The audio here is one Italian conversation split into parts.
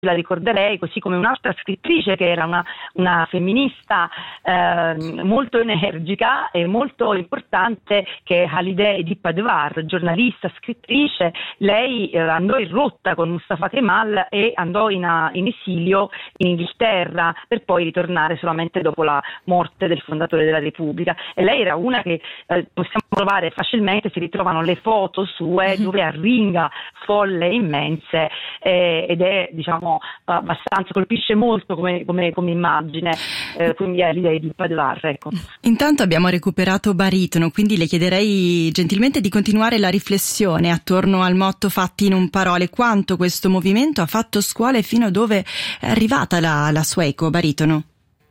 la ricorderei, così come un'altra scrittrice che era una femminista molto energica e molto importante, che è Halide Edip Advar, giornalista, scrittrice. Lei andò in rotta con Mustafa Kemal e andò in esilio in Inghilterra per poi ritornare solamente dopo la morte del fondatore della Repubblica, e lei era una che possiamo trovare facilmente, si ritrovano le foto sue dove arringa folle immense, ed è, diciamo, abbastanza, colpisce molto come immagine, quindi è l'idea di Padvar, ecco. Intanto abbiamo recuperato Baritono, quindi le chiederei gentilmente di continuare la riflessione attorno al motto "fatti in un parole". Quanto questo movimento ha fatto scuola e fino a dove è arrivata la sua eco, Baritono?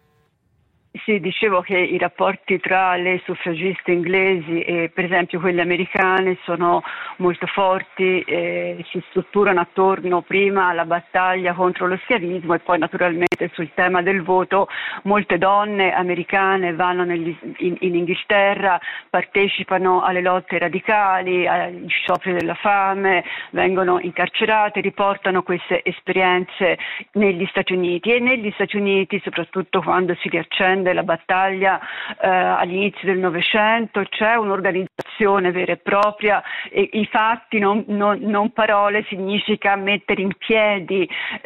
Sì, dicevo che i rapporti tra le suffragiste inglesi e per esempio quelle americane sono molto forti, si strutturano attorno prima alla battaglia contro lo schiavismo e poi naturalmente sul tema del voto. Molte donne americane vanno in Inghilterra, partecipano alle lotte radicali, agli scioperi della fame, vengono incarcerate, riportano queste esperienze negli Stati Uniti, e negli Stati Uniti, soprattutto quando si riaccende la battaglia all'inizio del Novecento, c'è un'organizzazione vera e propria, e i fatti, non parole, significa mettere in piedi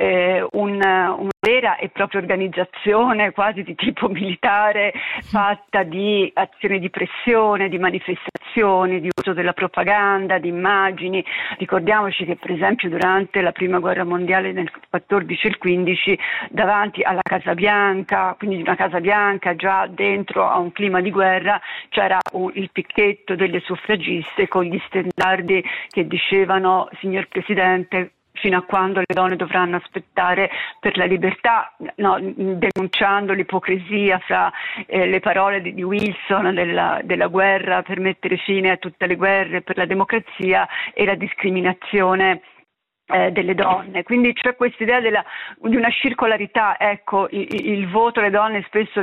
una vera e propria organizzazione quasi di tipo militare, fatta di azioni di pressione, di manifestazioni, di uso della propaganda, di immagini. Ricordiamoci che per esempio durante la prima guerra mondiale nel 14 e il 15, davanti alla Casa Bianca, quindi una Casa Bianca già dentro a un clima di guerra, c'era il picchetto delle suffragiste con gli stendardi che dicevano: signor Presidente, fino a quando le donne dovranno aspettare per la libertà, denunciando l'ipocrisia fra le parole di Wilson della guerra per mettere fine a tutte le guerre, per la democrazia, e la discriminazione delle donne. Quindi c'è questa idea di una circolarità. Ecco, il voto alle donne spesso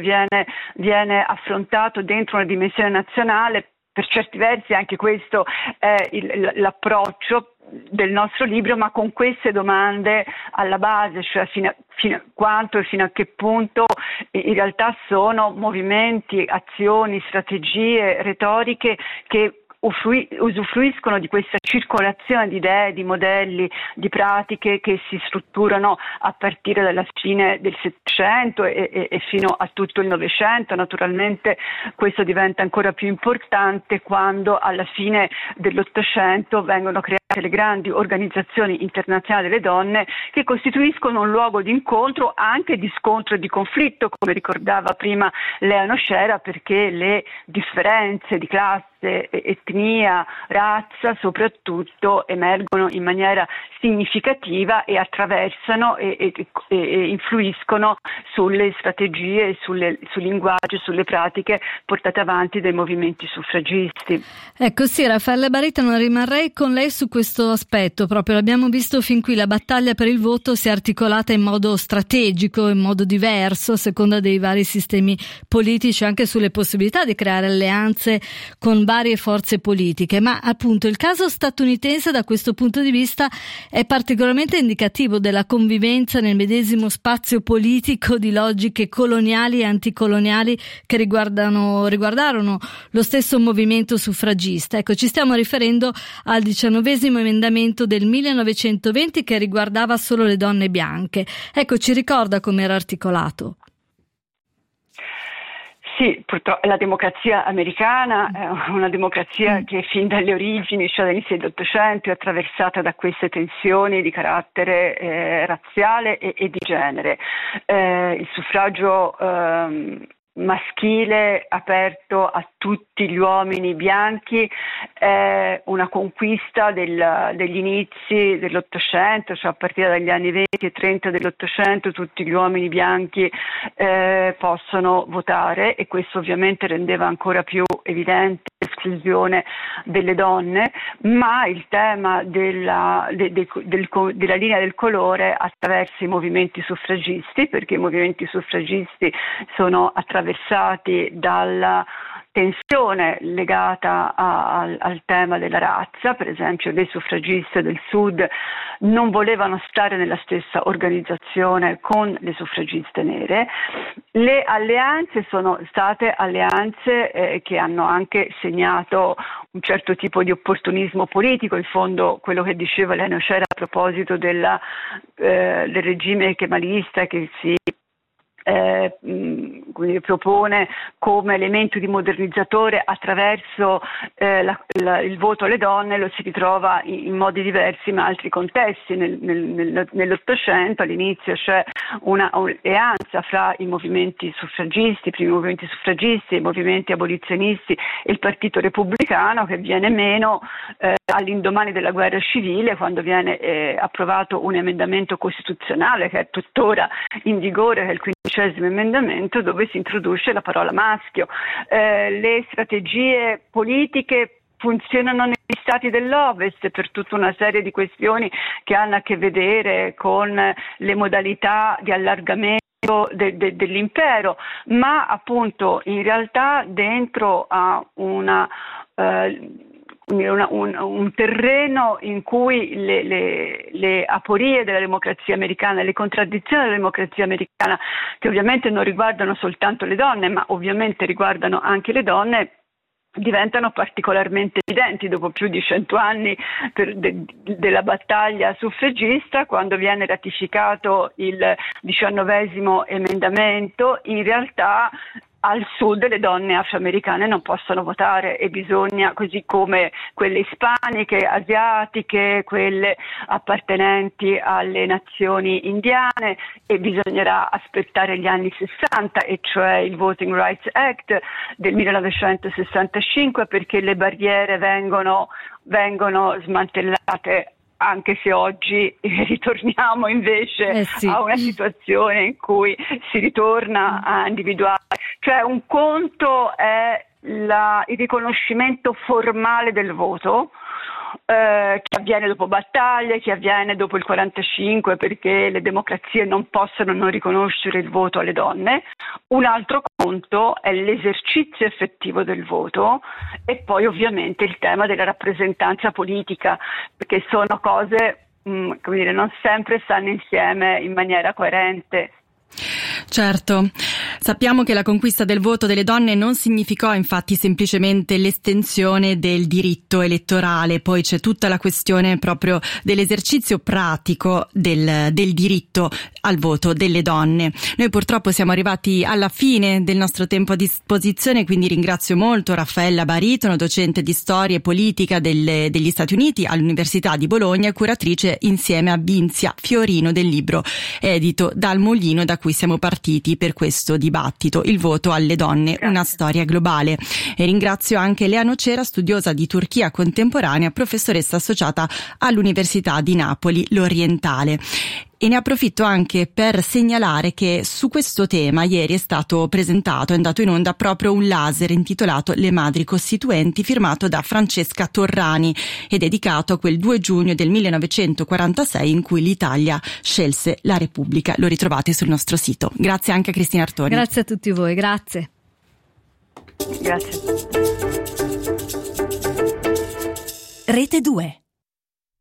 viene affrontato dentro una dimensione nazionale. Per certi versi anche questo è l'approccio del nostro libro, ma con queste domande alla base, cioè fino a quanto e fino a che punto in realtà sono movimenti, azioni, strategie, retoriche che usufruiscono di questa circolazione di idee, di modelli, di pratiche che si strutturano a partire dalla fine del Settecento e fino a tutto il Novecento. Naturalmente questo diventa ancora più importante quando alla fine dell'Ottocento vengono create le grandi organizzazioni internazionali delle donne, che costituiscono un luogo di incontro, anche di scontro e di conflitto, come ricordava prima Lea Nocera, perché le differenze di classe, etnia, razza soprattutto emergono in maniera significativa e attraversano e influiscono sulle strategie, sul linguaggio, sulle pratiche portate avanti dai movimenti suffragisti. Ecco, sì, Raffaella Baritono, rimarrei con lei su questo aspetto. Proprio l'abbiamo visto fin qui, la battaglia per il voto si è articolata in modo strategico, in modo diverso a seconda dei vari sistemi politici, anche sulle possibilità di creare alleanze con varie forze politiche, ma appunto il caso statunitense da questo punto di vista è particolarmente indicativo della convivenza nel medesimo spazio politico di logiche coloniali e anticoloniali che riguardarono lo stesso movimento suffragista. Ecco, ci stiamo riferendo al 19° emendamento del 1920 che riguardava solo le donne bianche. Ecco, ci ricorda come era articolato? Sì, purtroppo la democrazia americana è una democrazia che fin dalle origini, cioè dall'inizio dell'Ottocento, è attraversata da queste tensioni di carattere razziale e di genere. Il suffragio maschile aperto a tutti gli uomini bianchi è una conquista degli inizi dell'Ottocento, cioè a partire dagli anni 20 e 30 dell'Ottocento tutti gli uomini bianchi possono votare, e questo ovviamente rendeva ancora più evidente l'esclusione delle donne, ma il tema della linea del colore attraverso i movimenti suffragisti, perché i movimenti suffragisti sono attraversati tensione legata al tema della razza. Per esempio, le suffragiste del Sud non volevano stare nella stessa organizzazione con le suffragiste nere. Le alleanze sono state alleanze che hanno anche segnato un certo tipo di opportunismo politico. In fondo, quello che diceva Leno Cera a proposito del regime kemalista che si propone come elemento di modernizzatore attraverso il voto alle donne, lo si ritrova in modi diversi ma altri contesti. Nell'Ottocento all'inizio c'è una alleanza fra i movimenti suffragisti, i primi movimenti suffragisti, i movimenti abolizionisti e il Partito Repubblicano, che viene meno all'indomani della guerra civile, quando viene approvato un emendamento costituzionale che è tuttora in vigore, che è il 15° emendamento, dove si introduce la parola maschio. Le strategie politiche funzionano negli stati dell'Ovest per tutta una serie di questioni che hanno a che vedere con le modalità di allargamento dell'impero, ma appunto in realtà dentro a un terreno in cui le aporie della democrazia americana, le contraddizioni della democrazia americana, che ovviamente non riguardano soltanto le donne, ma ovviamente riguardano anche le donne, diventano particolarmente evidenti dopo più di 100 anni della battaglia suffragista, quando viene ratificato il 19° emendamento. In realtà al sud le donne afroamericane non possono votare e bisogna, così come quelle ispaniche, asiatiche, quelle appartenenti alle nazioni indiane, e bisognerà aspettare gli anni 60, e cioè il Voting Rights Act del 1965, perché le barriere vengono smantellate, anche se oggi ritorniamo invece a una situazione in cui si ritorna a individuare. Cioè, un conto è il riconoscimento formale del voto, che avviene dopo battaglie, che avviene dopo il 45, perché le democrazie non possono non riconoscere il voto alle donne. Un altro conto è l'esercizio effettivo del voto, e poi ovviamente il tema della rappresentanza politica, perché sono cose, non sempre stanno insieme in maniera coerente. Certo, sappiamo che la conquista del voto delle donne non significò infatti semplicemente l'estensione del diritto elettorale, poi c'è tutta la questione proprio dell'esercizio pratico del diritto al voto delle donne. Noi purtroppo siamo arrivati alla fine del nostro tempo a disposizione, quindi ringrazio molto Raffaella Baritono, docente di storia e politica degli Stati Uniti all'Università di Bologna e curatrice insieme a Vinzia Fiorino del libro edito dal Mulino, da cui siamo partiti per questo dibattito, Il voto alle donne, una storia globale. E ringrazio anche Lea Nocera, studiosa di Turchia contemporanea, professoressa associata all'Università di Napoli L'Orientale. E ne approfitto anche per segnalare che su questo tema ieri è andato in onda proprio un laser intitolato Le Madri Costituenti, firmato da Francesca Torrani e dedicato a quel 2 giugno del 1946 in cui l'Italia scelse la Repubblica. Lo ritrovate sul nostro sito. Grazie anche a Cristina Artoni. Grazie a tutti voi, grazie. Grazie. Rete 2.